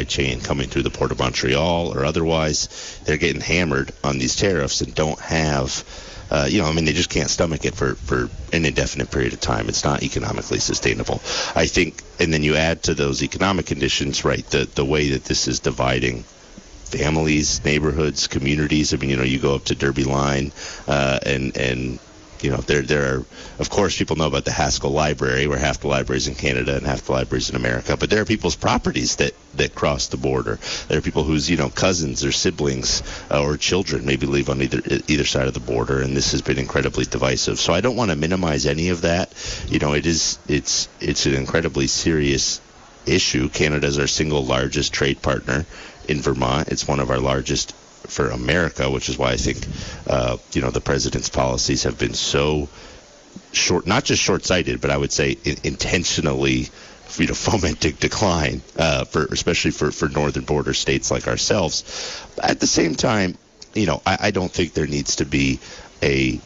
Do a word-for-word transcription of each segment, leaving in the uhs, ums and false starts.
chain coming through the Port of Montreal or otherwise. They're getting hammered on these tariffs and don't have, uh, you know, I mean, they just can't stomach it for, for an indefinite period of time. It's not economically sustainable. I think, and then you add to those economic conditions, right, the, the way that this is dividing families, neighborhoods, communities. I mean, you know, you go up to Derby Line uh, and, and, you know, there there are, of course, people know about the Haskell Library, where half the libraries in Canada and half the libraries in America. But there are people's properties that, that cross the border. There are people whose, you know, cousins or siblings uh, or children maybe live on either either side of the border, and this has been incredibly divisive. So I don't want to minimize any of that. You know, it is it's it's an incredibly serious issue. Canada is our single largest trade partner in Vermont. It's one of our largest for America, which is why I think, uh, you know, the president's policies have been so short, not just short-sighted, but I would say in, intentionally, you know, fomenting decline, uh, for especially for, for northern border states like ourselves. At the same time, you know, I, I don't think there needs to be a,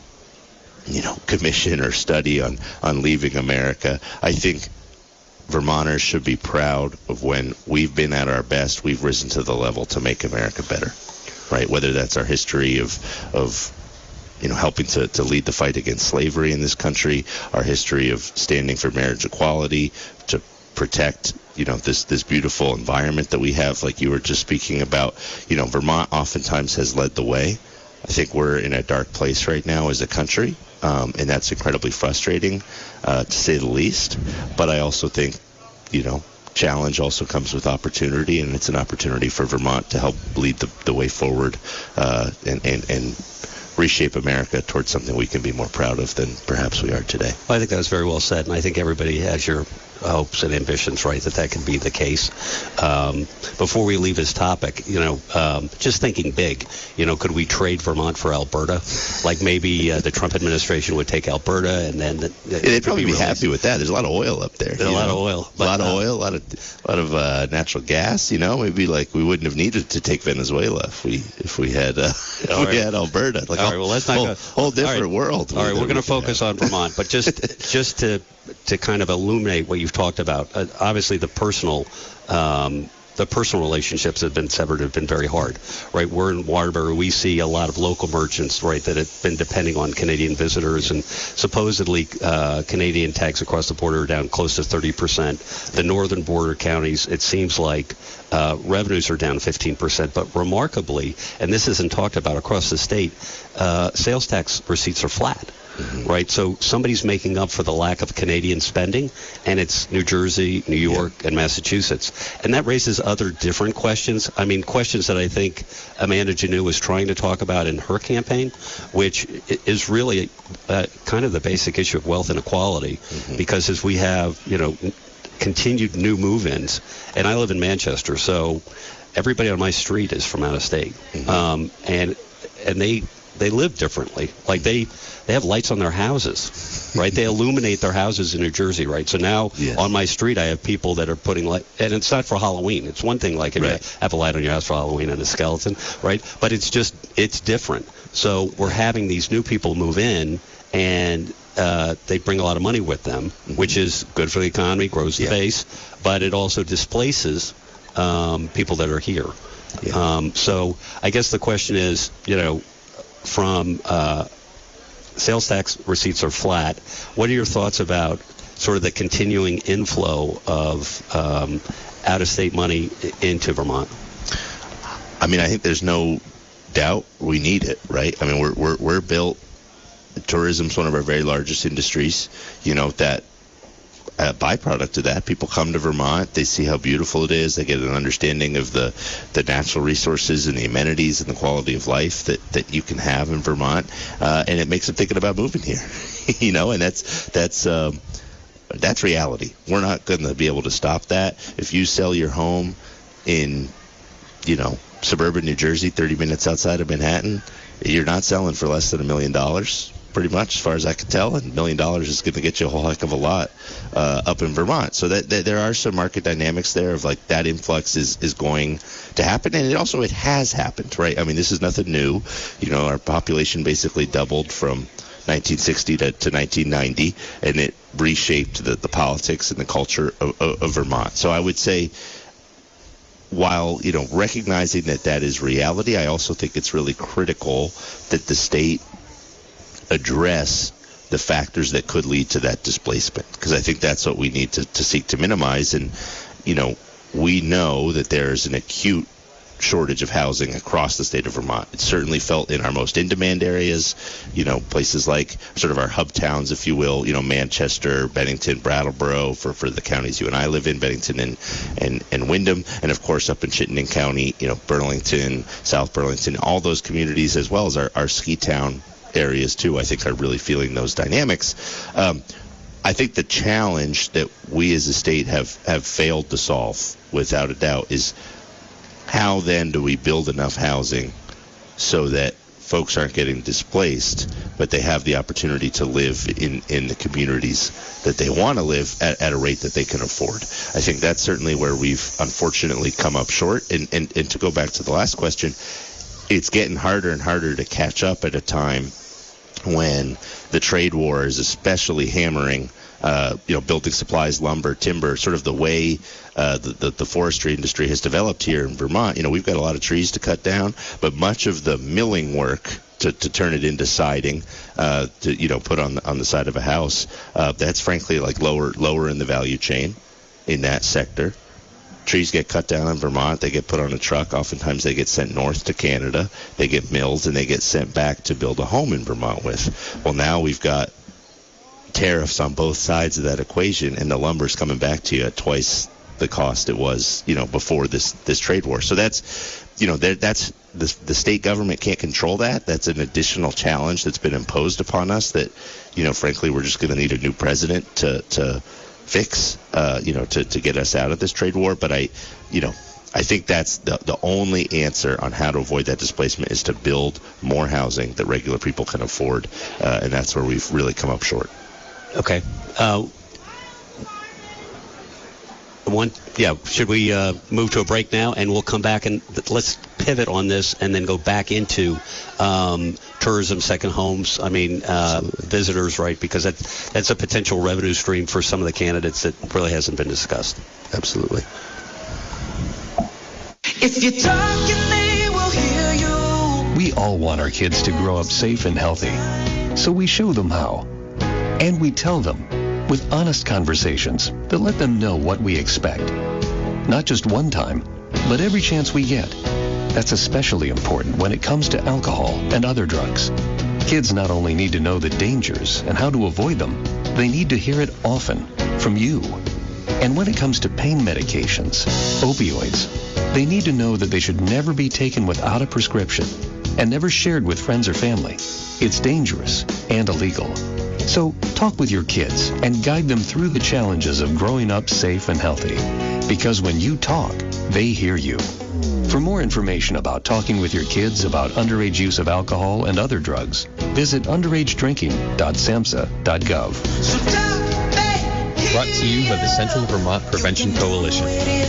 you know, commission or study on, on leaving America. I think Vermonters should be proud of when we've been at our best, we've risen to the level to make America better. Right, whether that's our history of, of you know, helping to, to lead the fight against slavery in this country, our history of standing for marriage equality, to protect, you know, this, this beautiful environment that we have, like you were just speaking about. You know, Vermont oftentimes has led the way. I think we're in a dark place right now as a country, um, and that's incredibly frustrating, uh, to say the least. But I also think, you know, challenge also comes with opportunity, and it's an opportunity for Vermont to help lead the, the way forward uh, and, and, and reshape America towards something we can be more proud of than perhaps we are today. Well, I think that was very well said, and I think everybody has your hopes and ambitions, right, that that can be the case. Um, before we leave this topic, you know, um, just thinking big, you know, could we trade Vermont for Alberta? Like maybe uh, the Trump administration would take Alberta, and then the, yeah, they'd probably be, be happy with that. There's a lot of oil up there. There's a lot know? of oil. A lot of uh, oil, a lot of a lot of uh, natural gas. You know, maybe like we wouldn't have needed to take Venezuela if we if we had uh, if we right. had Alberta. Like all a right, well, let's not whole, go, whole different all right. world. All right, we're going to focus have. on Vermont, but just just to to kind of illuminate what you've talked about. Uh, obviously, the personal. Um, The personal relationships have been severed, have been very hard, right? We're in Waterbury. We see a lot of local merchants, right, that have been depending on Canadian visitors, and supposedly uh, Canadian tags across the border are down close to thirty percent. The northern border counties, it seems like uh, revenues are down fifteen percent, but remarkably, and this isn't talked about across the state, uh, sales tax receipts are flat. Mm-hmm. Right, so somebody's making up for the lack of Canadian spending, and it's New Jersey, New York, yeah. and Massachusetts. And that raises other different questions. I mean, questions that I think Amanda Janot was trying to talk about in her campaign, which is really uh, kind of the basic issue of wealth inequality, mm-hmm. because as we have, you know, continued new move-ins, and I live in Manchester, so everybody on my street is from out of state, mm-hmm. um, and and they they live differently. Like they. They have lights on their houses, right? They illuminate their houses in New Jersey, right? So now yes. on my street, I have people that are putting light, and it's not for Halloween. It's one thing like if right. you have a light on your house for Halloween and a skeleton, right? But it's just, it's different. So we're having these new people move in, and uh, they bring a lot of money with them, mm-hmm. which is good for the economy, grows the yeah. base, but it also displaces um, people that are here. Yeah. Um, so I guess the question is, you know, from uh, sales tax receipts are flat. What are your thoughts about sort of the continuing inflow of um, out-of-state money into Vermont? I mean, I think there's no doubt we need it, right? I mean, we're we're we're built. Tourism's one of our very largest industries. You know, that a byproduct of that, people come to Vermont, they see how beautiful it is, they get an understanding of the, the natural resources and the amenities and the quality of life that, that you can have in Vermont, uh, and it makes them thinking about moving here. You know, and that's that's um, that's reality. We're not going to be able to stop that. If you sell your home in, you know, suburban New Jersey, thirty minutes outside of Manhattan, you're not selling for less than a million dollars. Pretty much, as far as I can tell, and a million dollars is going to get you a whole heck of a lot uh, up in Vermont. So that, that there are some market dynamics there of like that influx is, is going to happen, and it also it has happened, right? I mean, this is nothing new. You know, our population basically doubled from nineteen sixty to, to nineteen ninety, and it reshaped the, the politics and the culture of, of, of Vermont. So I would say while, you know, recognizing that that is reality, I also think it's really critical that the state address the factors that could lead to that displacement, because I think that's what we need to, to seek to minimize. And, you know, we know that there's an acute shortage of housing across the state of Vermont. It's certainly felt in our most in-demand areas, you know, places like sort of our hub towns, if you will, you know, Manchester, Bennington, Brattleboro, for, for the counties you and I live in, Bennington and, and, and Windham, and of course up in Chittenden County, you know, Burlington, South Burlington, all those communities, as well as our, our ski town areas too, I think are really feeling those dynamics. Um, I think the challenge that we as a state have, have failed to solve, without a doubt, is how then do we build enough housing so that folks aren't getting displaced, but they have the opportunity to live in, in the communities that they want to live at, at a rate that they can afford. I think that's certainly where we've unfortunately come up short. And, and, and to go back to the last question, it's getting harder and harder to catch up at a time when the trade war is especially hammering Uh, you know, building supplies, lumber, timber, sort of the way uh, the, the, the forestry industry has developed here in Vermont. You know, we've got a lot of trees to cut down, but much of the milling work to, to turn it into siding, uh, to, you know, put on the, on the side of a house, uh, that's frankly like lower lower in the value chain in that sector. Trees get cut down in Vermont, they get put on a truck. Oftentimes they get sent north to Canada, they get milled, and they get sent back to build a home in Vermont with. Well, now we've got tariffs on both sides of that equation, and the lumber's coming back to you at twice the cost it was, you know, before this this trade war. So that's, you know, that, that's the, the state government can't control that. That's an additional challenge that's been imposed upon us that, you know, frankly, we're just going to need a new president to to fix, uh, you know, to, to get us out of this trade war. But I, you know, I think that's the, the only answer on how to avoid that displacement is to build more housing that regular people can afford, uh, and that's where we've really come up short. Okay. Uh, one, yeah. Should we uh, move to a break now, and we'll come back and th- let's pivot on this, and then go back into um, tourism, second homes. I mean, uh, visitors, right? Because that that's a potential revenue stream for some of the candidates that really hasn't been discussed. Absolutely. If you're talking, they will hear you. We all want our kids to grow up safe and healthy, so we show them how. And we tell them with honest conversations that let them know what we expect. Not just one time, but every chance we get. That's especially important when it comes to alcohol and other drugs. Kids not only need to know the dangers and how to avoid them, they need to hear it often from you. And when it comes to pain medications, opioids, they need to know that they should never be taken without a prescription and never shared with friends or family. It's dangerous and illegal. So talk with your kids and guide them through the challenges of growing up safe and healthy. Because when you talk, they hear you. For more information about talking with your kids about underage use of alcohol and other drugs, visit underage drinking dot samhsa dot gov. Brought to you by the Central Vermont Prevention Coalition.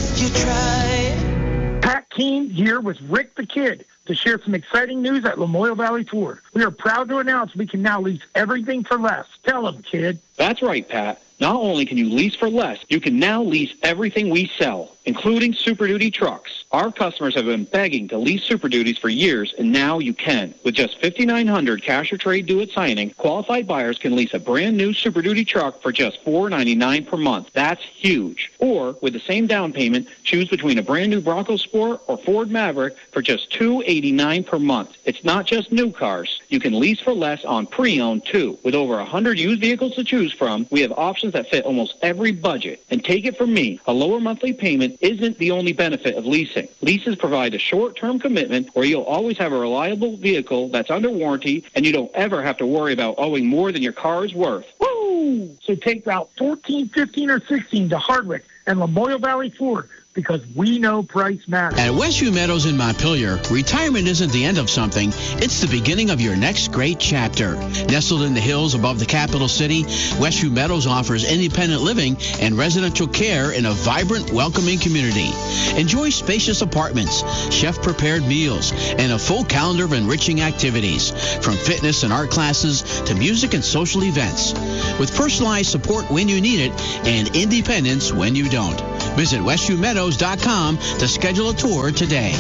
Pat Keene here with Rick the Kid to share some exciting news at Lamoille Valley Ford. We are proud to announce we can now lease everything for less. Tell them, kid. That's right, Pat. Not only can you lease for less, you can now lease everything we sell, including Super Duty trucks. Our customers have been begging to lease Super Duties for years, and now you can. With just five thousand nine hundred dollars cash or trade due at signing, qualified buyers can lease a brand new Super Duty truck for just four dollars and ninety-nine cents per month. That's huge. Or, with the same down payment, choose between a brand new Bronco Sport or Ford Maverick for just two dollars and eighty-nine cents per month. It's not just new cars. You can lease for less on pre-owned, too. With over one hundred used vehicles to choose from, we have options that fit almost every budget. And take it from me, a lower monthly payment isn't the only benefit of leasing. Leases provide a short-term commitment where you'll always have a reliable vehicle that's under warranty, and you don't ever have to worry about owing more than your car is worth. Woo! So take Route fourteen, fifteen, or sixteen to Hardwick and Lamoille Valley Ford, because we know price matters. At Westview Meadows in Montpelier, retirement isn't the end of something, it's the beginning of your next great chapter. Nestled in the hills above the capital city, Westview Meadows offers independent living and residential care in a vibrant, welcoming community. Enjoy spacious apartments, chef-prepared meals, and a full calendar of enriching activities, from fitness and art classes to music and social events. With personalized support when you need it and independence when you don't. Visit westview meadows dot com to schedule a tour today.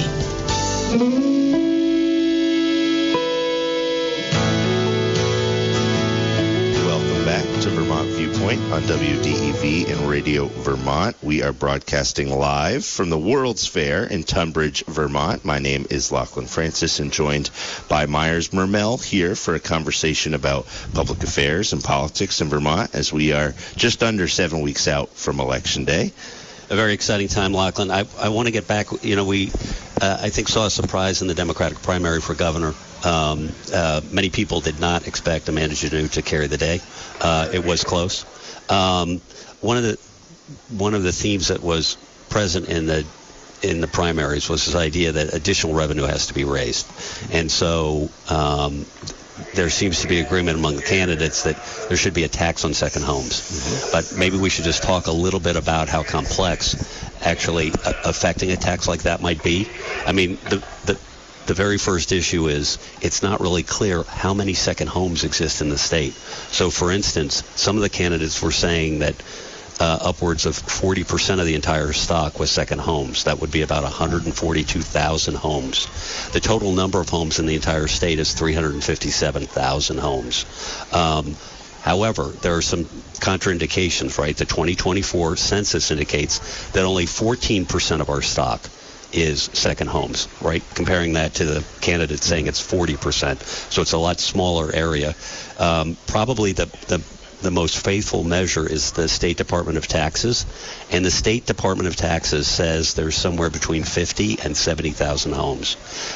Welcome back to Vermont Viewpoint on W D E V and Radio Vermont. We are broadcasting live from the World's Fair in Tunbridge, Vermont. My name is Lachlan Francis and joined by Myers Mermel here for a conversation about public affairs and politics in Vermont as we are just under seven weeks out from Election Day. A very exciting time, Lachlan. I, I want to get back. You know, we, uh, I think, saw a surprise in the Democratic primary for governor. Um, uh, many people did not expect Amanda Janot to carry the day. Uh, it was close. Um, one of the one of the themes that was present in the in the primaries was this idea that additional revenue has to be raised, and so um, there seems to be agreement among the candidates that there should be a tax on second homes. Mm-hmm. But maybe we should just talk a little bit about how complex actually uh, affecting a tax like that might be. I mean, the the The very first issue is it's not really clear how many second homes exist in the state. So, for instance, some of the candidates were saying that uh, upwards of forty percent of the entire stock was second homes. That would be about one hundred forty-two thousand homes. The total number of homes in the entire state is three hundred fifty-seven thousand homes. Um, However, there are some contraindications, right? The twenty twenty-four census indicates that only fourteen percent of our stock is second homes, right? Comparing that to the candidate saying it's forty percent. So it's a lot smaller area. Um, probably the, the the most faithful measure is the State Department of Taxes. And the State Department of Taxes says there's somewhere between fifty and seventy thousand homes.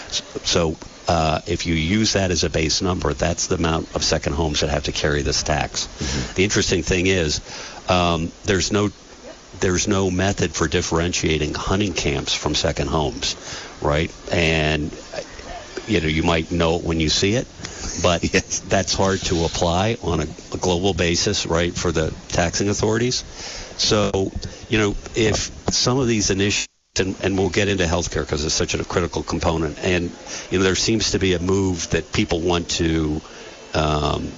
So uh, if you use that as a base number, that's the amount of second homes that have to carry this tax. Mm-hmm. The interesting thing is um, there's no There's no method for differentiating hunting camps from second homes, right? And, you know, you might know it when you see it, but yes. That's hard to apply on a, a global basis, right, for the taxing authorities. So, you know, if some of these initiatives, and, and we'll get into healthcare because it's such a critical component, and, you know, there seems to be a move that people want to um,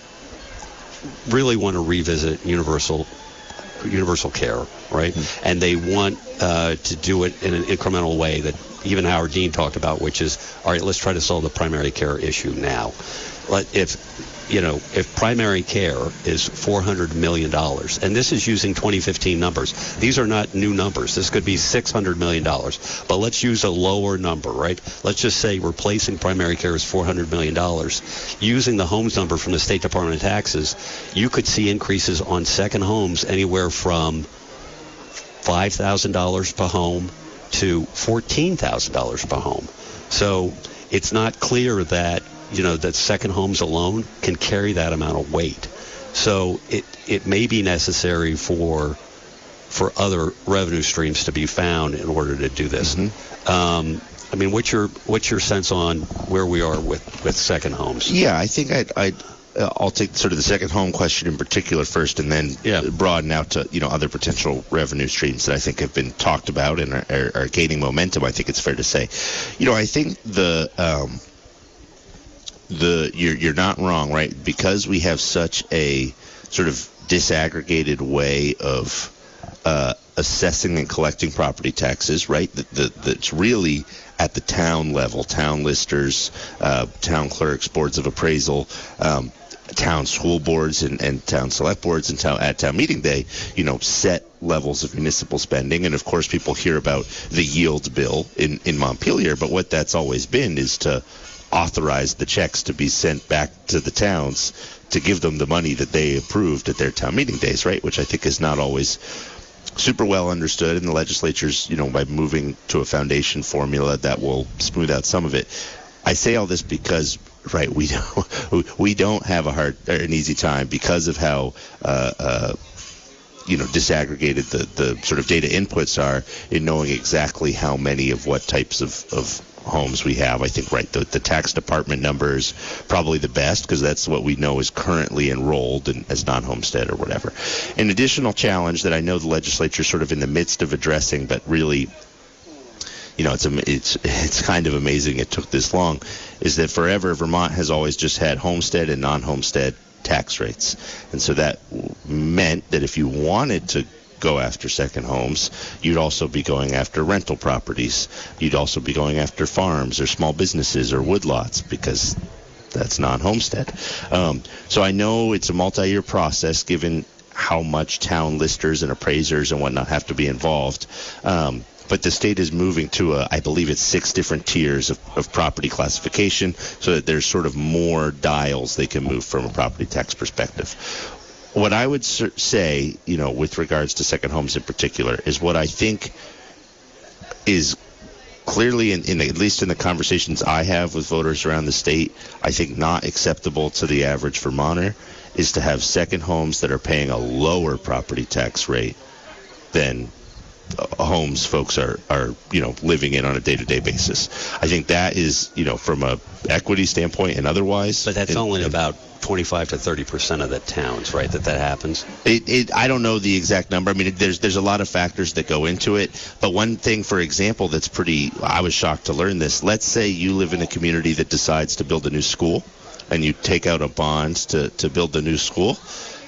really want to revisit universal universal care, right? Mm-hmm. And they want uh, to do it in an incremental way that even Howard Dean talked about, which is, all right, let's try to solve the primary care issue now. Let, if, you know, if primary care is four hundred million dollars, and this is using twenty fifteen numbers. These are not new numbers. This could be six hundred million dollars, but let's use a lower number, right? Let's just say replacing primary care is four hundred million dollars. Using the homes number from the State Department of Taxes, you could see increases on second homes anywhere from five thousand dollars per home to fourteen thousand dollars per home. So it's not clear that, you know, that second homes alone can carry that amount of weight. So it, it may be necessary for for other revenue streams to be found in order to do this. Mm-hmm. Um, I mean, what's your what's your sense on where we are with, with second homes? Yeah, I think I'd, I'd uh, I'll take sort of the second home question in particular first, and then yeah. broaden out to, you know, other potential revenue streams that I think have been talked about and are, are, are gaining momentum. I think it's fair to say, you know, I think the um, The you're you're not wrong, right? Because we have such a sort of disaggregated way of uh, assessing and collecting property taxes, right? That the, that's really at the town level, town listers, uh, town clerks, boards of appraisal, um, town school boards and, and town select boards and town, at town meeting day, you know, set levels of municipal spending. And of course, people hear about the yield bill in, in Montpelier, but what that's always been is to authorize the checks to be sent back to the towns to give them the money that they approved at their town meeting days, right? Which I think is not always super well understood in the legislatures, you know, by moving to a foundation formula that will smooth out some of it. I say all this because, right, we don't, we don't have a hard or an easy time because of how uh, uh, you know, disaggregated the, the sort of data inputs are in knowing exactly how many of what types of, of homes we have. I think, right, the, the tax department number is probably the best because that's what we know is currently enrolled in, as non-homestead or whatever. An additional challenge that I know the legislature is sort of in the midst of addressing, but really, you know, it's it's it's kind of amazing it took this long, is that forever Vermont has always just had homestead and non-homestead tax rates. And so that meant that if you wanted to go after second homes, you'd also be going after rental properties. You'd also be going after farms or small businesses or woodlots, because that's non-homestead. Um, so I know it's a multi-year process, given how much town listers and appraisers and whatnot have to be involved. Um, but the state is moving to, a, I believe it's six different tiers of, of property classification, so that there's sort of more dials they can move from a property tax perspective. What I would say, you know, with regards to second homes in particular, is what I think is clearly, in, in the, at least in the conversations I have with voters around the state, I think not acceptable to the average Vermonter, is to have second homes that are paying a lower property tax rate than uh, homes folks are, are, you know, living in on a day-to-day basis. I think that is, you know, from a equity standpoint and otherwise. But that's and, only and, about twenty-five to thirty percent of the towns, right, that that happens? It, it, I don't know the exact number. I mean, it, there's there's a lot of factors that go into it. But one thing, for example, that's pretty, I was shocked to learn this. Let's say you live in a community that decides to build a new school, and you take out a bond to, to build the new school.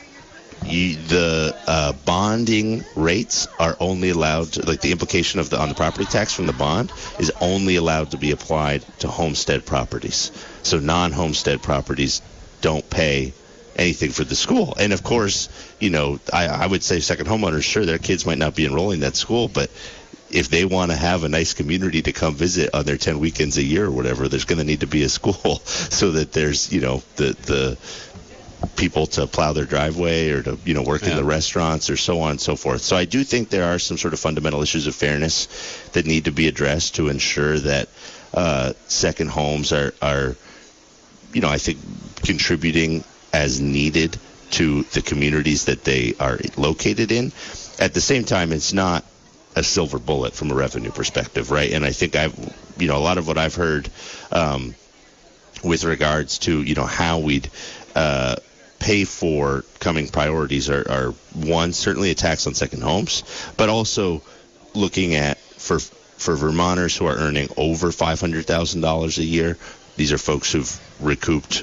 You, the uh, bonding rates are only allowed to, like the implication of the on the property tax from the bond is only allowed to be applied to homestead properties. So non-homestead properties don't pay anything for the school. And of course, you know, I, I would say second homeowners, sure, their kids might not be enrolling in that school, but if they want to have a nice community to come visit on their ten weekends a year or whatever, there's going to need to be a school so that there's, you know, the the people to plow their driveway or to, you know, work yeah. in the restaurants or so on and so forth. So I do think there are some sort of fundamental issues of fairness that need to be addressed to ensure that uh, second homes are, are, you know, I think contributing as needed to the communities that they are located in. At the same time, it's not a silver bullet from a revenue perspective, right? And I think I've, you know, a lot of what I've heard um, with regards to, you know, how we'd uh, pay for coming priorities are, are, one, certainly a tax on second homes, but also looking at, for for Vermonters who are earning over five hundred thousand dollars a year, these are folks who've recouped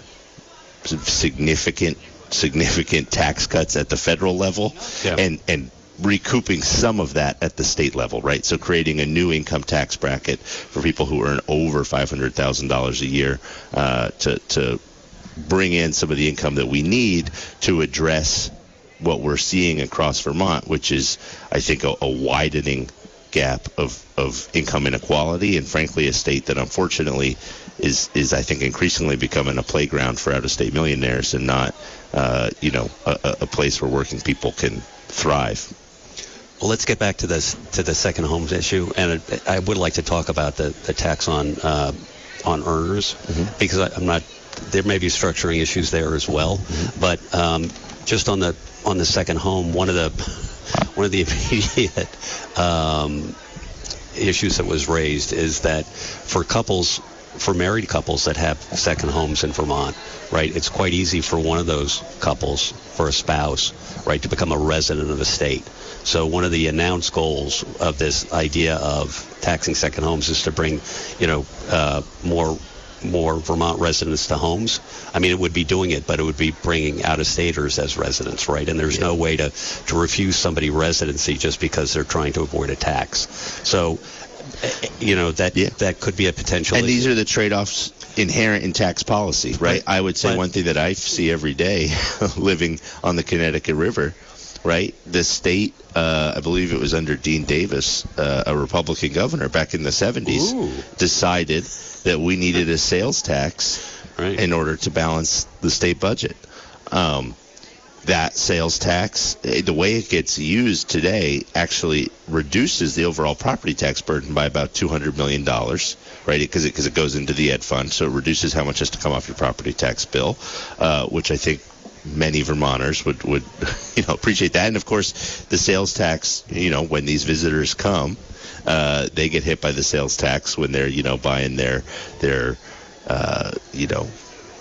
significant significant tax cuts at the federal level, yeah. and and recouping some of that at the state level, right? So creating a new income tax bracket for people who earn over five hundred thousand dollars a year uh, to to bring in some of the income that we need to address what we're seeing across Vermont, which is, I think, a, a widening gap of, of income inequality, and frankly a state that unfortunately is, is I think, increasingly becoming a playground for out-of-state millionaires and not, uh, you know, a, a place where working people can thrive. Well, let's get back to this to the second homes issue, and I would like to talk about the, the tax on uh, on earners, mm-hmm. because I, I'm not. There may be structuring issues there as well, mm-hmm. but um, just on the on the second home, one of the one of the immediate um, issues that was raised is that for couples, for married couples that have second homes in Vermont, right, it's quite easy for one of those couples, for a spouse, right, to become a resident of the state. So one of the announced goals of this idea of taxing second homes is to bring, you know, uh, more more Vermont residents to homes. I mean, it would be doing it, but it would be bringing out-of-staters as residents, right? And there's yeah. no way to, to refuse somebody residency just because they're trying to avoid a tax. So, you know, that yeah. that could be a potential And issue. These are the trade-offs inherent in tax policy, right? right. I would say but, one thing that I see every day living on the Connecticut River, right? The state, uh, I believe it was under Dean Davis, uh, a Republican governor back in the seventies, Ooh. decided that we needed a sales tax right. in order to balance the state budget. Um, that sales tax, the way it gets used today, actually reduces the overall property tax burden by about two hundred million dollars, right? Because it, 'cause it goes into the ed fund, so it reduces how much has to come off your property tax bill, uh, which I think many Vermonters would, would you know, appreciate that. And, of course, the sales tax, you know, when these visitors come, uh, they get hit by the sales tax when they're, you know, buying their, their uh, you know,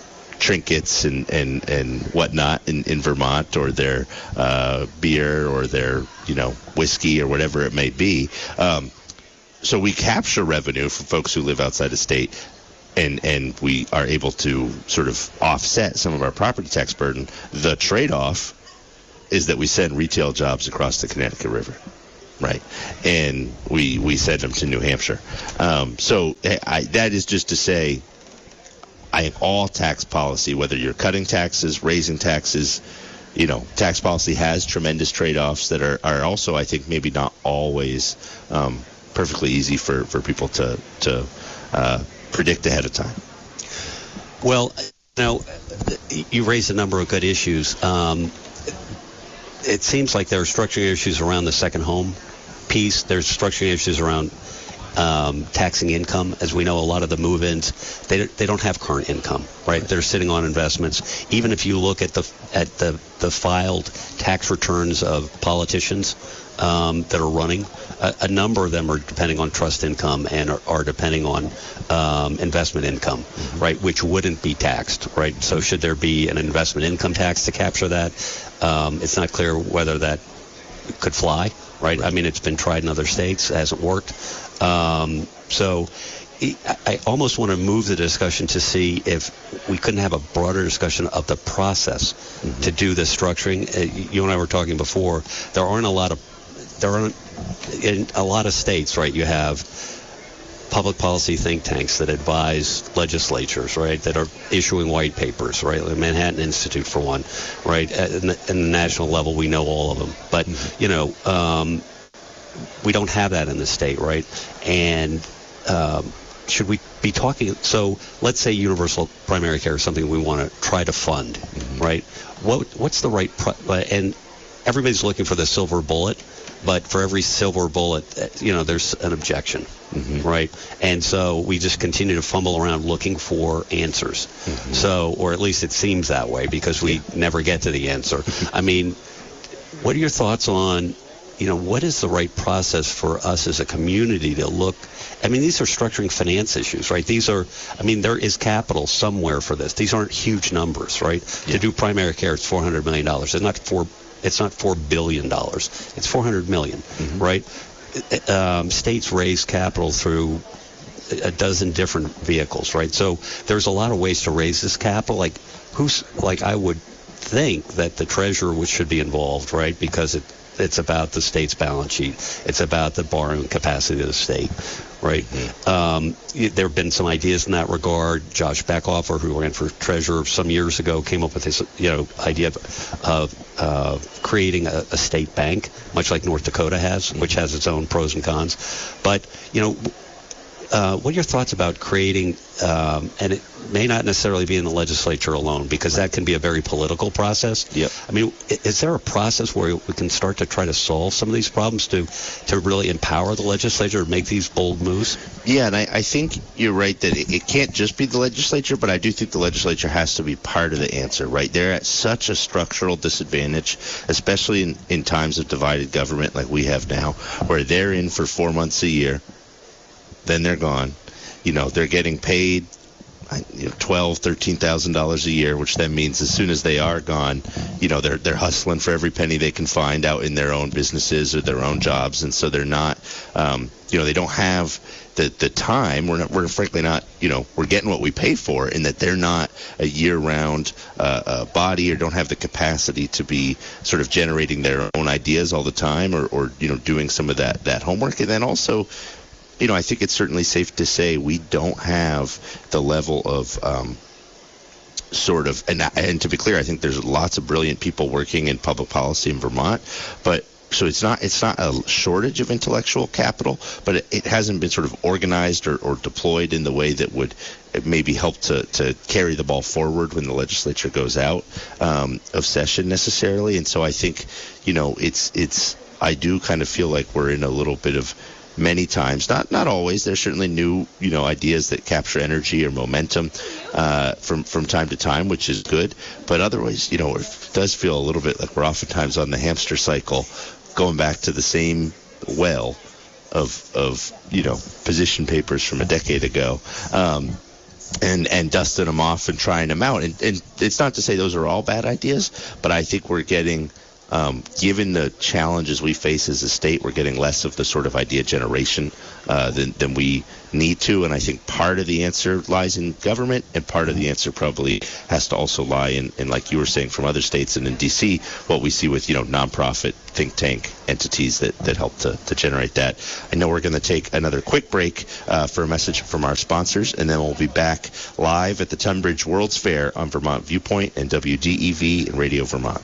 trinkets and, and, and whatnot in, in Vermont, or their uh, beer or their, you know, whiskey or whatever it may be. Um, so we capture revenue from folks who live outside the state. And, and we are able to sort of offset some of our property tax burden. The trade-off is that we send retail jobs across the Connecticut River, right? And we we send them to New Hampshire. Um, so I, that is just to say, I think all tax policy, whether you're cutting taxes, raising taxes, you know, tax policy has tremendous trade-offs that are, are also, I think, maybe not always um, perfectly easy for, for people to, to uh, predict ahead of time. Well, now, you raised a number of good issues. Um, it seems like there are structural issues around the second home piece. There's structural issues around um, taxing income. As we know, a lot of the move-ins, they they don't have current income, right? They're sitting on investments. Even if you look at the at the, the filed tax returns of politicians um, that are running, a, a number of them are depending on trust income and are, are depending on um, investment income, mm-hmm. right, which wouldn't be taxed, right? So should there be an investment income tax to capture that? Um, it's not clear whether that could fly, right? I mean, it's been tried in other states. It hasn't worked. Um, so I almost want to move the discussion to see if we couldn't have a broader discussion of the process mm-hmm. to do this structuring. You and I were talking before. There aren't a lot of there aren't in a lot of states, right? You have public policy think tanks that advise legislatures, right, that are issuing white papers, right, the Manhattan Institute for one, right, at the, at the national level we know all of them, but, mm-hmm. you know, um, we don't have that in the state, right, and um, should we be talking, so let's say universal primary care is something we want to try to fund, mm-hmm. right, what what's the right, pro- and everybody's looking for the silver bullet, but for every silver bullet, you know, there's an objection, mm-hmm. right? And so we just continue to fumble around looking for answers. Mm-hmm. So, or at least it seems that way because we never get to the answer. I mean, what are your thoughts on, you know, what is the right process for us as a community to look? I mean, these are structuring finance issues, right? These are, I mean, there is capital somewhere for this. These aren't huge numbers, right? Yeah. To do primary care, it's four hundred million dollars. It's not four It's not four billion dollars. It's four hundred million dollars, mm-hmm. right? Um, states raise capital through a dozen different vehicles, right? So there's a lot of ways to raise this capital. Like, who's like I would think that the treasurer should be involved, right? Because it it's about the state's balance sheet. It's about the borrowing capacity of the state, right? Mm-hmm. Um, there have been some ideas in that regard. Josh Beckhofer, who ran for treasurer some years ago, came up with this, you know, idea of, of uh, creating a, a state bank, much like North Dakota has, which has its own pros and cons. But, you know, uh, what are your thoughts about creating, um, and it may not necessarily be in the legislature alone, because that can be a very political process. Yep. I mean, is there a process where we can start to try to solve some of these problems to, to really empower the legislature to make these bold moves? Yeah, and I, I think you're right that it, it can't just be the legislature, but I do think the legislature has to be part of the answer, right? They're at such a structural disadvantage, especially in, in times of divided government like we have now, where they're in for four months a year, then they're gone. You know, they're getting paid you know, twelve, thirteen thousand dollars a year, which then means as soon as they are gone, you know, they're they're hustling for every penny they can find out in their own businesses or their own jobs, and so they're not, um, you know, they don't have the the time. We're not, we're frankly not, you know, we're getting what we pay for, in that they're not a year-round uh, uh, body or don't have the capacity to be sort of generating their own ideas all the time, or or you know, doing some of that that homework, and then also, you know, I think it's certainly safe to say we don't have the level of um, sort of, and, and to be clear, I think there's lots of brilliant people working in public policy in Vermont, but so it's not it's not a shortage of intellectual capital, but it, it hasn't been sort of organized or, or deployed in the way that would maybe help to, to carry the ball forward when the legislature goes out um, of session necessarily. And so I think, you know, it's it's I do kind of feel like we're in a little bit of, many times, not not always. There's certainly new, you know, ideas that capture energy or momentum uh, from from time to time, which is good. But otherwise, you know, it does feel a little bit like we're oftentimes on the hamster cycle, going back to the same well of of you know position papers from a decade ago, um, and and dusting them off and trying them out. And, and it's not to say those are all bad ideas, but I think we're getting Um, given the challenges we face as a state, we're getting less of the sort of idea generation uh, than, than we need to. And I think part of the answer lies in government, and part of the answer probably has to also lie in, in like you were saying, from other states and in D C, what we see with, you know, nonprofit think tank entities that, that help to, to generate that. I know we're going to take another quick break uh, for a message from our sponsors, and then we'll be back live at the Tunbridge World's Fair on Vermont Viewpoint and W D E V and Radio Vermont.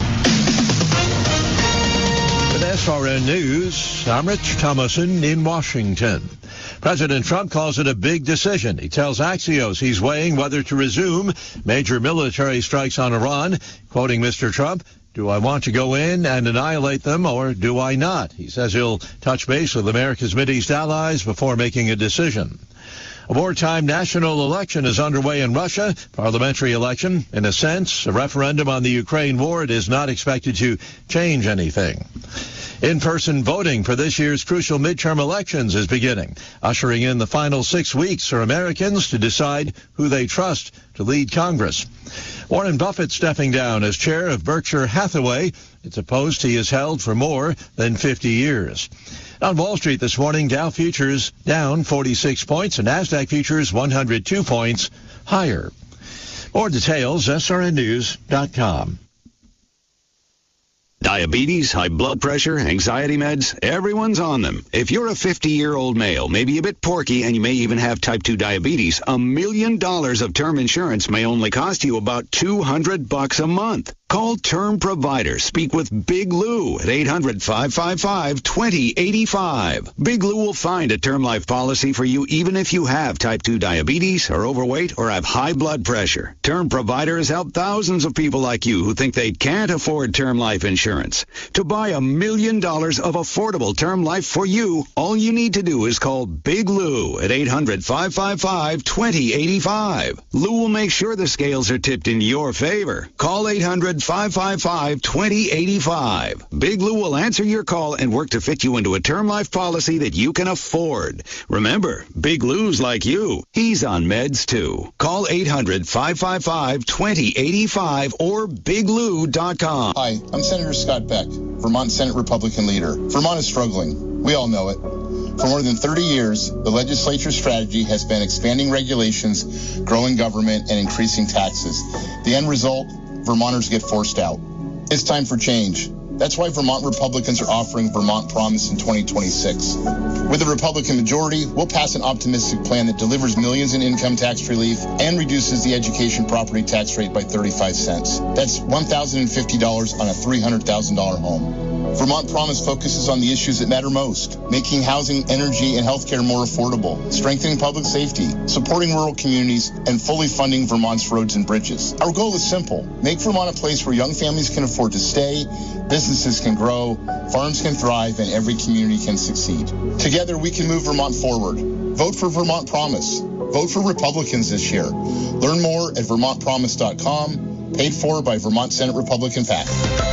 With S R N News, I'm Rich Thomason in Washington. President Trump calls it a big decision. He tells Axios he's weighing whether to resume major military strikes on Iran. Quoting Mister Trump, "Do I want to go in and annihilate them, or do I not?" He says he'll touch base with America's Mideast allies before making a decision. A wartime national election is underway in Russia, parliamentary election. In a sense, a referendum on the Ukraine war. It is not expected to change anything. In-person voting for this year's crucial midterm elections is beginning, ushering in the final six weeks for Americans to decide who they trust to lead Congress. Warren Buffett stepping down as chair of Berkshire Hathaway. It's a post he has held for more than fifty years. On Wall Street this morning, Dow futures down forty-six points and NASDAQ futures one hundred two points higher. More details, S R N news dot com. Diabetes, high blood pressure, anxiety meds, everyone's on them. If you're a fifty-year-old male, maybe a bit porky, and you may even have type two diabetes, a million dollars of term insurance may only cost you about two hundred bucks a month. Call Term Provider. Speak with Big Lou at eight hundred, five five five, two zero eight five. Big Lou will find a term life policy for you even if you have type two diabetes, are overweight, or have high blood pressure. Term Provider has helped thousands of people like you who think they can't afford term life insurance. To buy a million dollars of affordable term life for you, all you need to do is call Big Lou at eight hundred, five five five, two zero eight five. Lou will make sure the scales are tipped in your favor. Call eight hundred, five five five, two zero eight five. Big Lou will answer your call and work to fit you into a term life policy that you can afford. Remember, Big Lou's like you. He's on meds too. Call eight hundred, five five five, two zero eight five or big lou dot com. Hi, I'm Senator Scott Beck, Vermont Senate Republican leader. Vermont is struggling. We all know it. For more than thirty years, the legislature's strategy has been expanding regulations, growing government, and increasing taxes. The end result, Vermonters get forced out. It's time for change. That's why Vermont Republicans are offering Vermont Promise in twenty twenty-six. With a Republican majority, we'll pass an optimistic plan that delivers millions in income tax relief and reduces the education property tax rate by thirty-five cents. That's one thousand fifty dollars on a three hundred thousand dollars home. Vermont Promise focuses on the issues that matter most, making housing, energy, and healthcare more affordable, strengthening public safety, supporting rural communities, and fully funding Vermont's roads and bridges. Our goal is simple. Make Vermont a place where young families can afford to stay, businesses can grow, farms can thrive, and every community can succeed. Together, we can move Vermont forward. Vote for Vermont Promise. Vote for Republicans this year. Learn more at vermont promise dot com, paid for by Vermont Senate Republican PAC.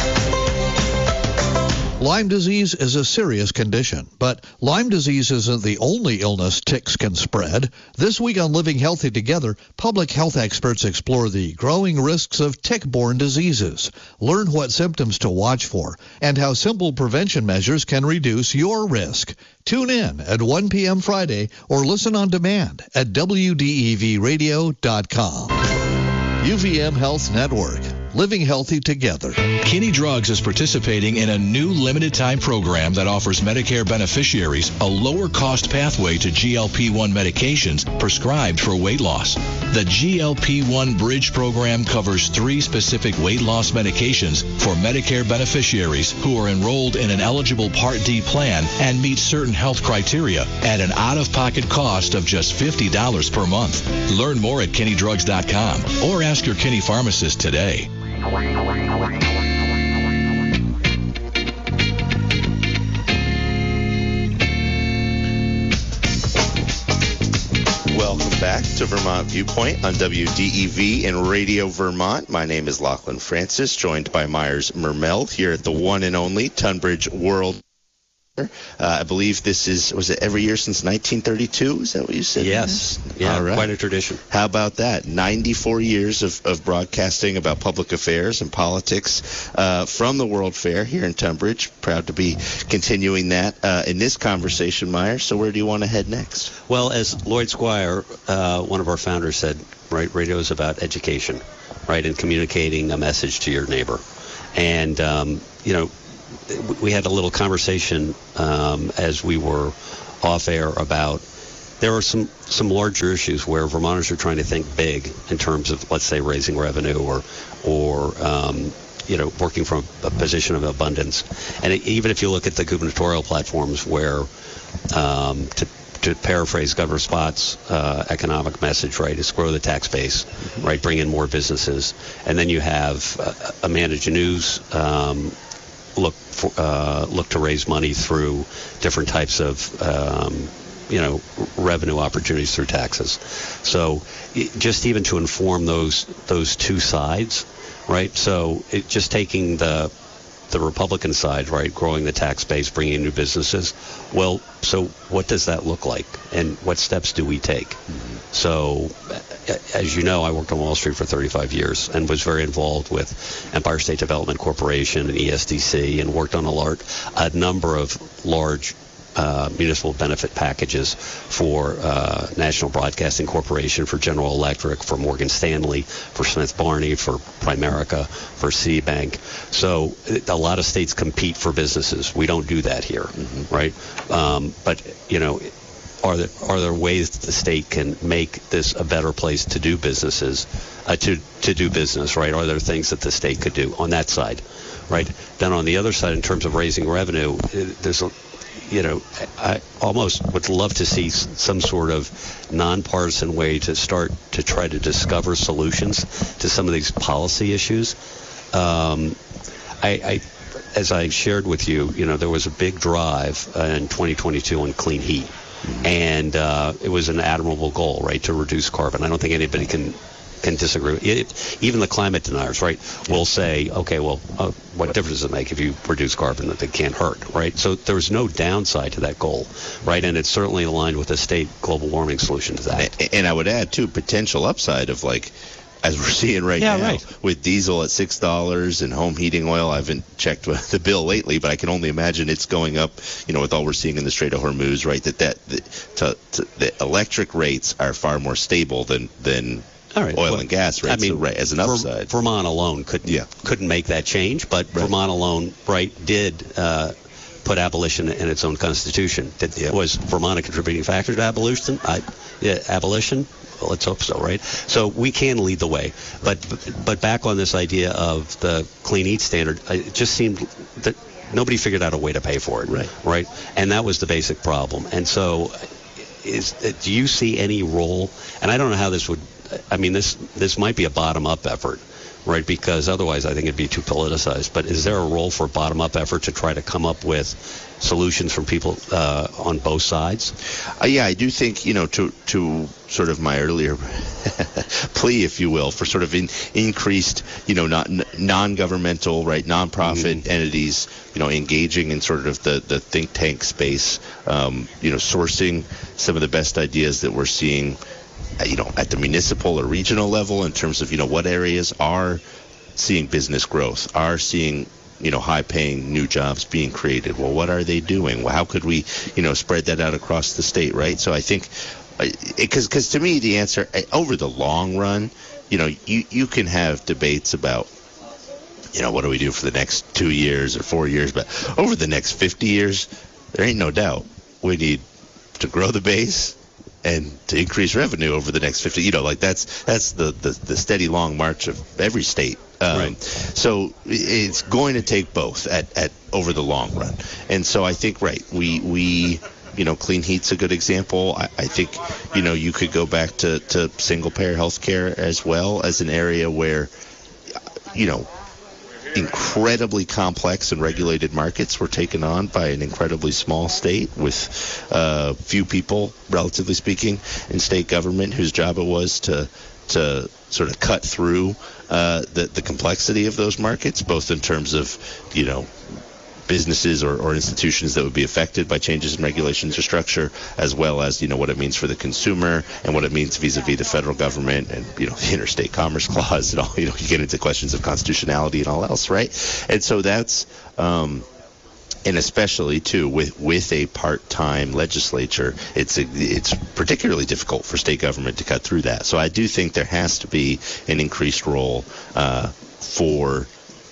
Lyme disease is a serious condition, but Lyme disease isn't the only illness ticks can spread. This week on Living Healthy Together, public health experts explore the growing risks of tick-borne diseases. Learn what symptoms to watch for and how simple prevention measures can reduce your risk. Tune in at one p.m. Friday or listen on demand at w d e v radio dot com. U V M Health Network. Living Healthy Together. Kinney Drugs is participating in a new limited-time program that offers Medicare beneficiaries a lower-cost pathway to G L P one medications prescribed for weight loss. The G L P one Bridge program covers three specific weight loss medications for Medicare beneficiaries who are enrolled in an eligible Part D plan and meet certain health criteria at an out-of-pocket cost of just fifty dollars per month. Learn more at kinney drugs dot com or ask your Kinney pharmacist today. Welcome back to Vermont Viewpoint on W D E V and Radio Vermont. My name is Lachlan Francis, joined by Myers Mermeld here at the one and only Tunbridge World Uh, I believe this is, was it every year since nineteen thirty-two? Is that what you said? Yes. Yeah, All right. Quite a tradition. How about that? ninety-four years of, of broadcasting about public affairs and politics uh, from the World Fair here in Tunbridge. Proud to be continuing that uh, in this conversation, Meyer. So where do you want to head next? Well, as Lloyd Squire, uh, one of our founders, said, right, radio is about education, right, and communicating a message to your neighbor. And, um, you know, we had a little conversation um, as we were off air about there are some, some larger issues where Vermonters are trying to think big in terms of, let's say, raising revenue or, or um, you know, working from a position of abundance. And it, even if you look at the gubernatorial platforms where, um, to, to paraphrase Governor Spott's uh, economic message, right, is grow the tax base, mm-hmm. right, bring in more businesses. And then you have uh, Amanda Janew's um, look for, uh, look to raise money through different types of, um, you know, revenue opportunities through taxes. So it, just even to inform those those two sides, right? So it, just taking the the Republican side, right, growing the tax base, bringing in new businesses. Well, so what does that look like, and what steps do we take? Mm-hmm. So, as you know, I worked on Wall Street for thirty-five years and was very involved with Empire State Development Corporation and E S D C, and worked on a large, a number of large Uh, municipal benefit packages for uh, National Broadcasting Corporation, for General Electric, for Morgan Stanley, for Smith Barney, for Primerica, for Citibank. So a lot of states compete for businesses. We don't do that here, mm-hmm. right? Um, but, you know, are there, are there ways that the state can make this a better place to do businesses, uh, to, to do business, right? Are there things that the state could do on that side, right? Then on the other side, in terms of raising revenue, there's a You know, I almost would love to see some sort of nonpartisan way to start to try to discover solutions to some of these policy issues. Um, I, I, as I shared with you, you know, there was a big drive uh, in twenty twenty-two on clean heat, mm-hmm. and uh, it was an admirable goal, right, to reduce carbon. I don't think anybody can. can disagree. It, even the climate deniers, right, will say, okay, well, uh, what difference does it make if you reduce carbon that they can't hurt, right? So there's no downside to that goal, right? And it's certainly aligned with the state global warming solution to that. And I would add, too, potential upside of, like, as we're seeing right yeah, now, right. with diesel at six dollars and home heating oil. I haven't checked the bill lately, but I can only imagine it's going up, you know, with all we're seeing in the Strait of Hormuz, right, that, that the, to, to, the electric rates are far more stable than than All right. oil well, and gas rates, I mean, so, right, as an upside. Vermont alone couldn't, yeah. couldn't make that change, but right. Vermont alone, right, did uh, put abolition in its own constitution. Did, yeah. Was Vermont a contributing factor to abolition? I, yeah, abolition? Well, let's hope so, right? So we can lead the way. But but back on this idea of the clean heat standard, it just seemed that nobody figured out a way to pay for it, right? Right, and that was the basic problem. And so, is do you see any role? And I don't know how this would. I mean, this this might be a bottom-up effort, right? Because otherwise I think it'd be too politicized. But is there a role for a bottom-up effort to try to come up with solutions from people uh, on both sides? Uh, yeah, I do think, you know, to to sort of my earlier plea, if you will, for sort of in, increased, you know, not, non-governmental, right, nonprofit mm-hmm. entities, you know, engaging in sort of the, the think tank space, um, you know, sourcing some of the best ideas that we're seeing, you know, at the municipal or regional level in terms of, you know, what areas are seeing business growth, are seeing, you know, high-paying new jobs being created. Well, what are they doing? Well, how could we, you know, spread that out across the state, right? So I think, because because to me, the answer, over the long run, you know, you, you can have debates about, you know, what do we do for the next two years or four years, but over the next fifty years, there ain't no doubt we need to grow the base and to increase revenue over the next fifty, you know, like that's that's the, the, the steady long march of every state. Um, right. So it's going to take both at, at over the long run. And so I think, right, we, we you know, clean heat's a good example. I, I think, you know, you could go back to, to single-payer health care as well as an area where, you know, incredibly complex and regulated markets were taken on by an incredibly small state with uh, few people, relatively speaking, in state government whose job it was to to sort of cut through uh, the, the complexity of those markets, both in terms of, you know, businesses or, or institutions that would be affected by changes in regulations or structure, as well as, you know, what it means for the consumer and what it means vis-a-vis the federal government and, you know, the Interstate Commerce Clause and all, you know, you get into questions of constitutionality and all else, right? And so that's, um, and especially, too, with, with a part-time legislature, it's a, it's particularly difficult for state government to cut through that. So I do think there has to be an increased role uh, for,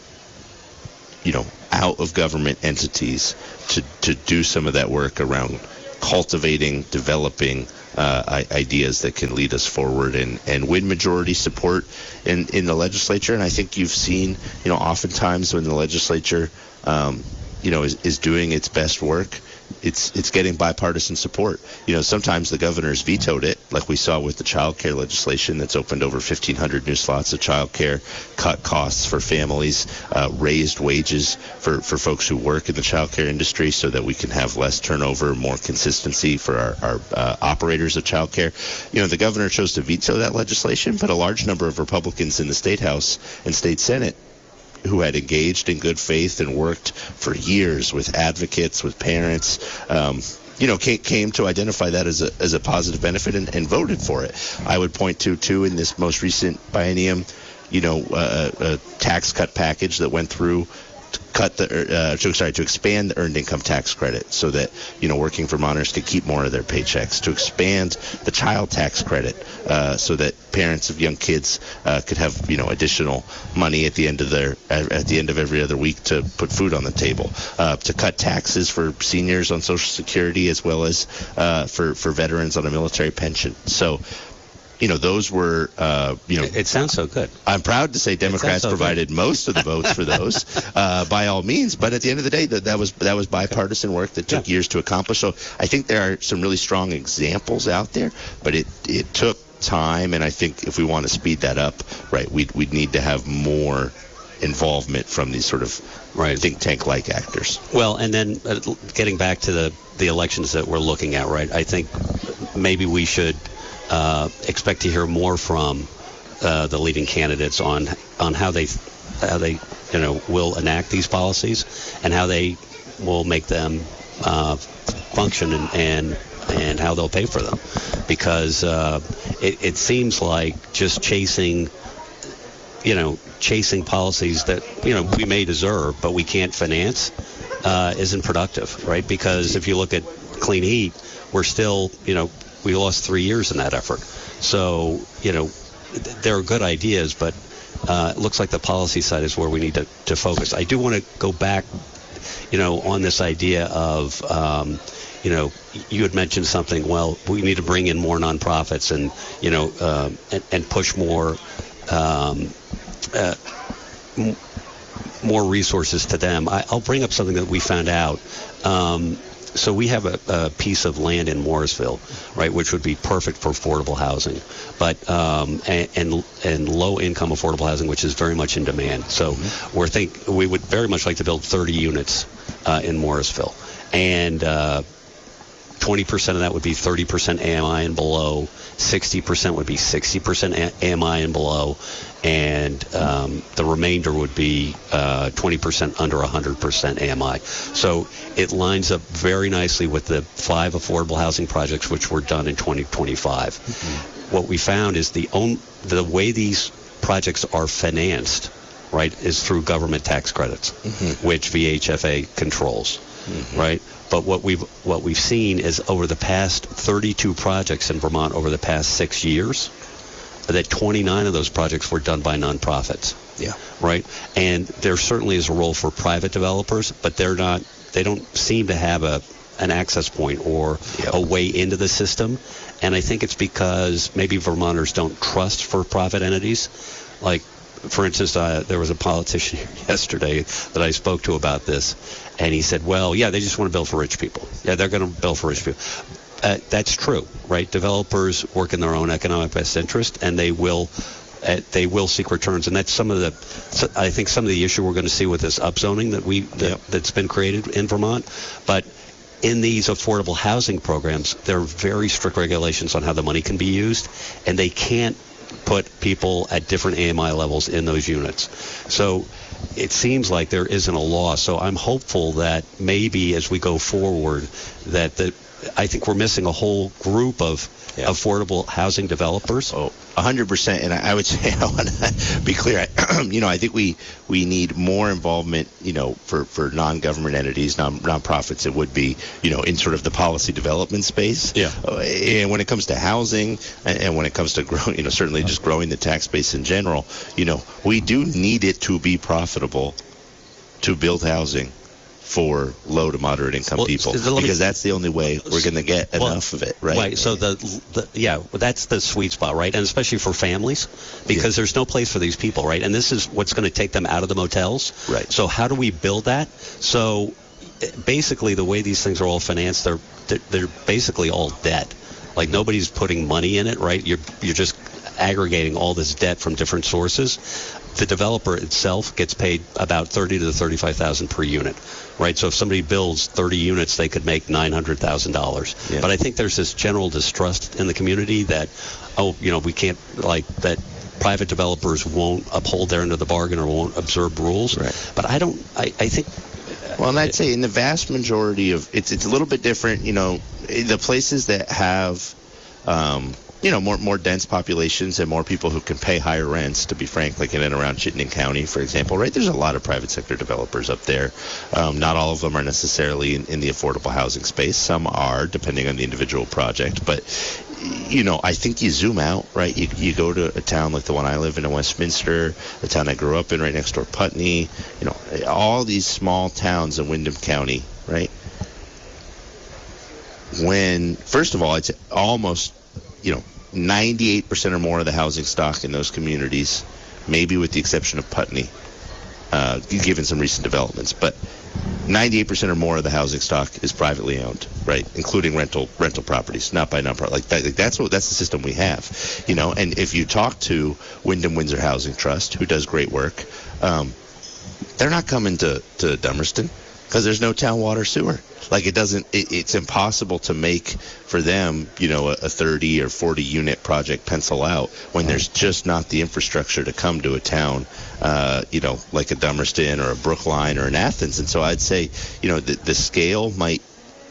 you know, out-of-government entities to, to do some of that work around cultivating, developing uh, ideas that can lead us forward and, and win majority support in, in the legislature. And I think you've seen, you know, oftentimes when the legislature um, you know, is, is doing its best work, it's it's getting bipartisan support. You know, sometimes the governors vetoed it, like we saw with the child care legislation that's opened over fifteen hundred new slots of child care, cut costs for families, uh, raised wages for, for folks who work in the child care industry so that we can have less turnover, more consistency for our, our uh, operators of child care. You know, the governor chose to veto that legislation, but a large number of Republicans in the State House and State Senate who had engaged in good faith and worked for years with advocates, with parents, um, you know, came, came to identify that as a as a positive benefit and, and voted for it. I would point to, too, in this most recent biennium, you know, uh, a tax cut package that went through to cut the, uh, to, sorry, to expand the earned income tax credit so that, you know, working Vermonters could keep more of their paychecks, to expand the child tax credit uh, so that parents of young kids uh, could have, you know, additional money at the end of their at the end of every other week to put food on the table, uh, to cut taxes for seniors on Social Security as well as uh, for for veterans on a military pension. So, you know, those were, uh, you know. It sounds so good. I'm proud to say Democrats so provided good. most of the votes for those, uh, by all means. But at the end of the day, that, that was that was bipartisan work that took yeah. years to accomplish. So I think there are some really strong examples out there, but it, it took time. And I think if we want to speed that up, right, we'd, we'd need to have more involvement from these sort of right. think tank-like actors. Well, and then uh, getting back to the, the elections that we're looking at, right, I think maybe we should Uh, expect to hear more from uh, the leading candidates on on how they how they you know will enact these policies and how they will make them uh, function and, and and how they'll pay for them, because uh, it, it seems like just chasing you know chasing policies that you know we may deserve but we can't finance uh, isn't productive, right? Because if you look at clean heat, we're still you know. We lost three years in that effort. So, you know, there are good ideas, but uh, it looks like the policy side is where we need to, to focus. I do want to go back, you know, on this idea of, um, you know, you had mentioned something, well, we need to bring in more nonprofits and, you know, uh, and, and push more, um, uh, m- more resources to them. I, I'll bring up something that we found out. Um, So we have a, a piece of land in Morrisville, right, which would be perfect for affordable housing, but um, and, and and low-income affordable housing, which is very much in demand. So mm-hmm. we're think we would very much like to build thirty units uh, in Morrisville, and uh, twenty percent of that would be thirty percent A M I and below, sixty percent would be sixty percent A M I and below, and um, the remainder would be uh, twenty percent under one hundred percent A M I. So it lines up very nicely with the five affordable housing projects which were done in twenty twenty-five. Mm-hmm. What we found is the own, the way these projects are financed, right, is through government tax credits, mm-hmm. which V H F A controls, mm-hmm. right? But what we've what we've seen is over the past thirty-two projects in Vermont over the past six years, that twenty-nine of those projects were done by nonprofits. Yeah. Right. And there certainly is a role for private developers, but they're not. They don't seem to have a an access point or yep. a way into the system. And I think it's because maybe Vermonters don't trust for-profit entities. Like, for instance, uh, there was a politician yesterday that I spoke to about this, and he said, well, yeah, they just want to build for rich people. Yeah, they're going to build for rich people. Uh, that's true, right? Developers work in their own economic best interest, and they will uh, they will seek returns. And that's some of the, so I think some of the issue we're going to see with this upzoning that we that, yep. that's been created in Vermont. But in these affordable housing programs, there are very strict regulations on how the money can be used, and they can't put people at different A M I levels in those units. So it seems like there isn't a law. So I'm hopeful that maybe as we go forward, that the I think we're missing a whole group of yeah. affordable housing developers. Oh, one hundred percent. And I would say, I want to be clear, I, you know, I think we, we need more involvement, you know, for, for non-government entities, non nonprofits, it would be, you know, in sort of the policy development space. Yeah. Uh, and when it comes to housing and, and when it comes to growing, you know, certainly just growing the tax base in general, you know, we do need it to be profitable to build housing for low to moderate income well, people, me, because that's the only way we're going to get well, enough of it, right? Right. So the, the yeah, that's the sweet spot, right? And especially for families, because yeah. there's no place for these people, right? And this is what's going to take them out of the motels, right? So how do we build that? So basically, the way these things are all financed, they're they're basically all debt. Like nobody's putting money in it, right? You're you're just aggregating all this debt from different sources. The developer itself gets paid about thirty to thirty-five thousand per unit, right? So if somebody builds thirty units, they could make nine hundred thousand dollars. Yeah. But I think there's this general distrust in the community that, oh, you know, we can't, like, that private developers won't uphold their end of the bargain or won't observe rules. Right. But I don't, I, I think. Well, and I'd say in the vast majority of, it's it's a little bit different, you know, the places that have, um, you know, more more dense populations and more people who can pay higher rents, to be frank, like in and around Chittenden County, for example, right? There's a lot of private sector developers up there. Um, not all of them are necessarily in, in the affordable housing space. Some are, depending on the individual project. But, you know, I think you zoom out, right? You, you go to a town like the one I live in in Westminster, the town I grew up in right next door, Putney, you know, all these small towns in Windham County, right? When, first of all, it's almost, you know, ninety-eight percent or more of the housing stock in those communities, maybe with the exception of Putney, uh, given some recent developments, but ninety-eight percent or more of the housing stock is privately owned, right, including rental rental properties, not by nonprofit. Like, that, like that's what that's the system we have, you know. And if you talk to Wyndham Windsor Housing Trust, who does great work, um, they're not coming to to Dummerston because there's no town water sewer. Like, it doesn't, it, it's impossible to make for them, you know, a, a thirty or forty unit project pencil out when there's just not the infrastructure to come to a town, uh, you know, like a Dummerston or a Brookline or an Athens. And so I'd say, you know, the, the scale might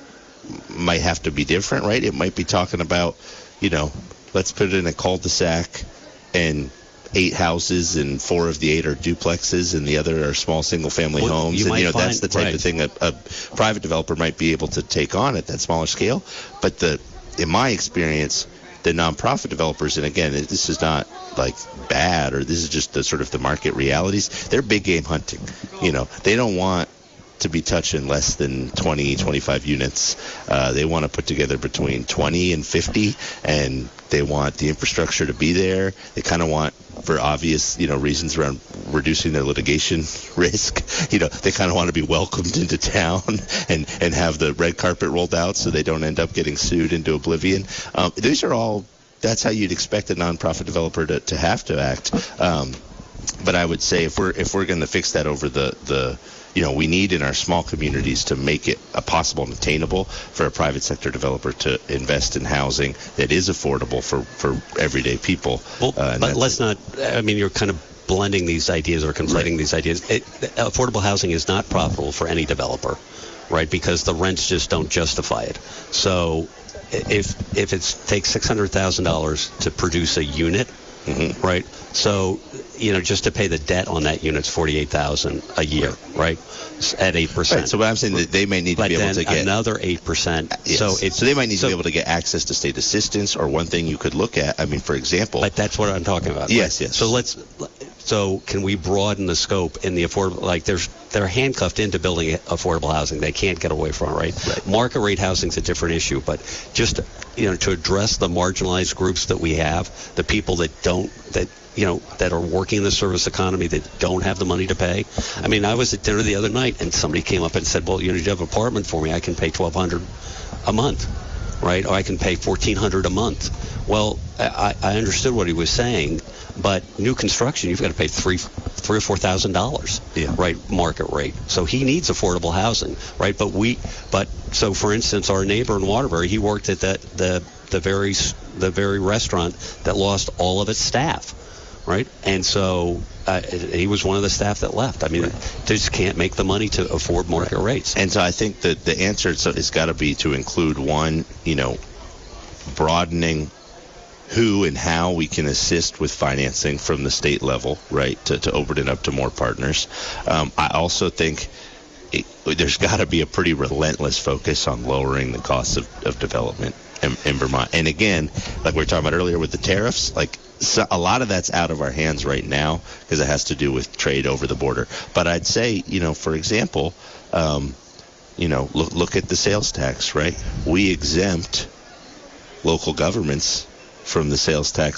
might have to be different, right? It might be talking about, you know, let's put it in a cul-de-sac and eight houses, and four of the eight are duplexes, and the other are small single-family well, homes. You and you know find, that's the type right. of thing that a private developer might be able to take on at that smaller scale. But the, in my experience, the nonprofit developers, and again, this is not like bad, or this is just the sort of the market realities. They're big game hunting. You know, they don't want to be touching less than twenty, twenty-five units. Uh, they want to put together between twenty and fifty, and they want the infrastructure to be there. They kind of want, for obvious, you know, reasons around reducing their litigation risk, you know, they kind of want to be welcomed into town and, and have the red carpet rolled out so they don't end up getting sued into oblivion. Um, these are all, that's how you'd expect a nonprofit developer to, to have to act. Um, but I would say if we're if we're going to fix that over the, the you know, we need in our small communities to make it a possible and attainable for a private sector developer to invest in housing that is affordable for, for everyday people. Well, uh, but let's not, I mean, you're kind of blending these ideas or conflating right. these ideas. It, affordable housing is not profitable for any developer, right, because the rents just don't justify it. So if if it takes six hundred thousand dollars to produce a unit, mm-hmm. right, so, you know, just to pay the debt on that unit's forty-eight thousand dollars a year, right, at eight percent. Right, so what I'm saying that they may need to but be able to get another eight percent. Yes. So, it's, so they might need so, to be able to get access to state assistance, or one thing you could look at, I mean, for example. But that's what I'm talking about. Yes, right? yes. So let's, so can we broaden the scope in the affordable, like there's, they're handcuffed into building affordable housing. They can't get away from it, right? right. Market rate housing is a different issue, but just, you know, to address the marginalized groups that we have, the people that don't, that, you know, that are working in the service economy that don't have the money to pay. I mean, I was at dinner the other night and somebody came up and said, well, you know, you have an apartment for me, I can pay twelve hundred dollars a month, right? Or I can pay fourteen hundred dollars a month. Well, I, I understood what he was saying, but new construction, you've got to pay three, three or four thousand dollars, yeah. right? Market rate. So he needs affordable housing, right? But we, but so for instance, our neighbor in Waterbury, he worked at that the the very the very restaurant that lost all of its staff. right? And so uh, he was one of the staff that left. I mean, right. they just can't make the money to afford market right. rates. And so I think that the answer has got to be to include one, you know, broadening who and how we can assist with financing from the state level, right, to, to open it up to more partners. Um, I also think it, there's got to be a pretty relentless focus on lowering the cost of, of development in, in Vermont. And again, like we were talking about earlier with the tariffs, like so a lot of that's out of our hands right now because it has to do with trade over the border. But I'd say, you know, for example, um, you know, look, look at the sales tax, right? We exempt local governments from the sales tax